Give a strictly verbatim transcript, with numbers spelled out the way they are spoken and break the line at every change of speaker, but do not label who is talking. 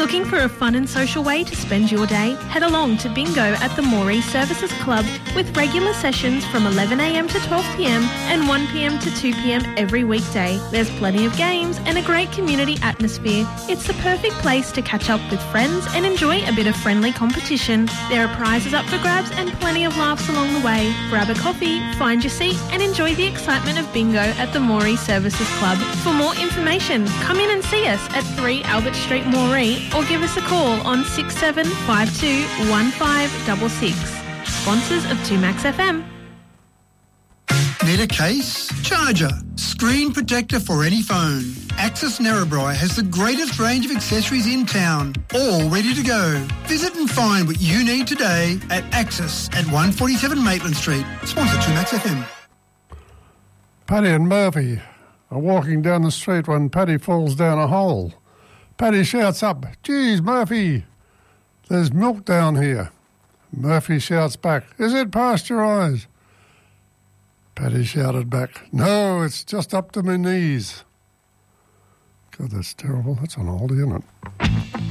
Looking for a fun and social way to spend your day? Head along to Bingo at the Moree Services Club with regular sessions from eleven a m to twelve p m and one p m to two p m every weekday. There's plenty of games and a great community atmosphere. It's the perfect place to catch up with friends and enjoy a bit of friendly competition. There are prizes up for grabs and plenty of laughs along the way. Grab a coffee, find your seat and enjoy the excitement of Bingo at the Moree Services Club. For more information, come in and see us at three Albert Street, Moree, or give us a call on six seven five two one five six six. Sponsors of two Max F M.
Need a case? Charger? Screen protector for any phone? Axis Narrabri has the greatest range of accessories in town, all ready to go. Visit and find what you need today at Axis at one forty-seven Maitland Street. Sponsor two Max F M.
Paddy and Murphy are walking down the street when Paddy falls down a hole. Paddy shouts up, "Geez, Murphy, there's milk down here." Murphy shouts back, "Is it pasteurised?" Paddy shouted back, "No, it's just up to my knees." God, that's terrible. That's an oldie, isn't it?